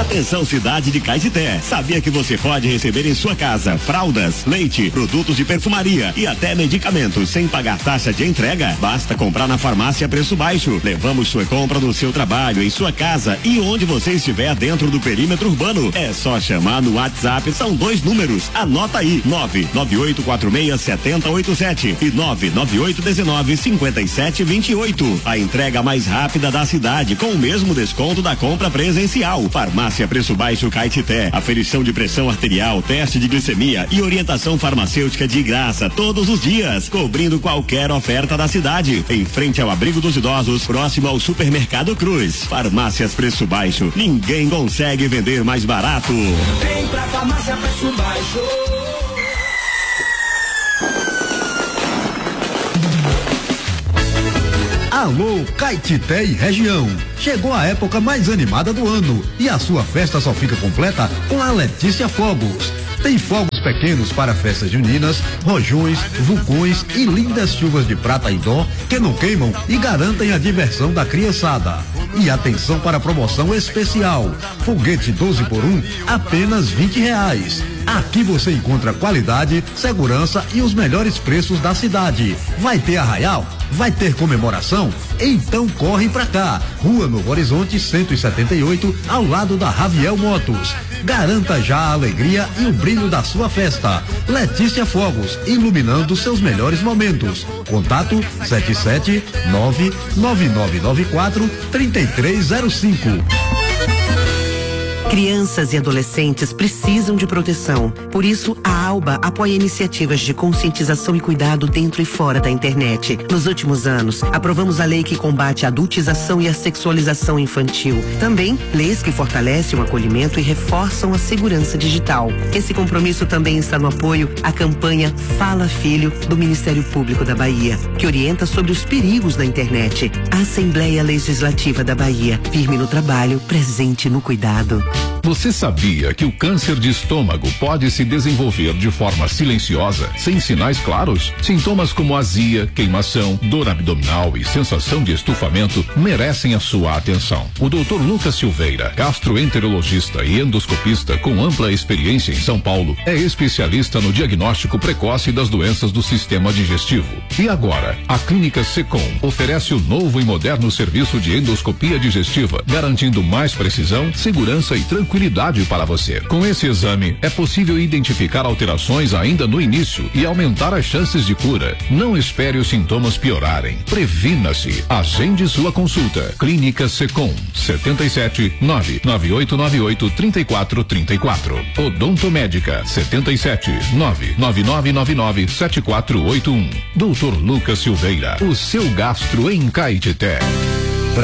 Atenção, cidade de Caetité. Sabia que você pode receber em sua casa fraldas, leite, produtos de perfumaria e até medicamentos sem pagar taxa de entrega? Basta comprar na farmácia Preço Baixo. Levamos sua compra no seu trabalho, em sua casa e onde você estiver dentro do perímetro urbano. É só chamar no WhatsApp, são 2 números. Anota aí: 998467087 e 998195728. A entrega mais rápida da cidade com o mesmo desconto da compra presencial. Farmácia Preço Baixo Caetité. Aferição de pressão arterial, teste de glicemia e orientação farmacêutica de graça todos os dias, cobrindo qualquer oferta da cidade. Em frente ao Abrigo dos Idosos, próximo ao Supermercado Cruz. Farmácias Preço Baixo. Ninguém consegue vender mais barato. Vem pra Farmácia Preço Baixo. Alô, Caetité e região. Chegou a época mais animada do ano e a sua festa só fica completa com a Letícia Fogos. Tem fogos pequenos para festas juninas, rojões, vulcões e lindas chuvas de prata indoor que não queimam e garantem a diversão da criançada. E atenção para a promoção especial: foguete 12x1, apenas R$20. Aqui você encontra qualidade, segurança e os melhores preços da cidade. Vai ter arraial? Vai ter comemoração? Então corre pra cá. Rua Novo Horizonte 178, ao lado da Raviel Motos. Garanta já a alegria e o brilho da sua festa. Letícia Fogos, iluminando seus melhores momentos. Contato 77999943305. Crianças e adolescentes precisam de proteção. Por isso, a ALBA apoia iniciativas de conscientização e cuidado dentro e fora da internet. Nos últimos anos, aprovamos a lei que combate a adultização e a sexualização infantil. Também, leis que fortalecem o acolhimento e reforçam a segurança digital. Esse compromisso também está no apoio à campanha Fala Filho, do Ministério Público da Bahia, que orienta sobre os perigos da internet. A Assembleia Legislativa da Bahia, firme no trabalho, presente no cuidado. Você sabia que o câncer de estômago pode se desenvolver de forma silenciosa, sem sinais claros? Sintomas como azia, queimação, dor abdominal e sensação de estufamento merecem a sua atenção. O Dr. Lucas Silveira, gastroenterologista e endoscopista com ampla experiência em São Paulo, é especialista no diagnóstico precoce das doenças do sistema digestivo. E agora, a Clínica Secom oferece o novo e moderno serviço de endoscopia digestiva, garantindo mais precisão, segurança e tranquilidade para você. Com esse exame, é possível identificar alterações ainda no início e aumentar as chances de cura. Não espere os sintomas piorarem. Previna-se. Agende sua consulta. Clínica Secom, 77-99898-3434. Odontomédica, 77-99999-7481. Dr. Lucas Silveira, o seu gastro em Caetité.